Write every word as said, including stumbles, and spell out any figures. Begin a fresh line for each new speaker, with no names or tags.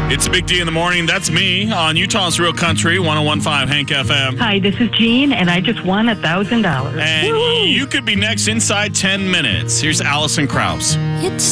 It's a Big D in the morning. That's me on Utah's Real Country, one oh one point five Hank F M.
Hi, this is Jean, and I just won one thousand dollars.
And you could be next inside ten minutes. Here's Allison Krauss.
It's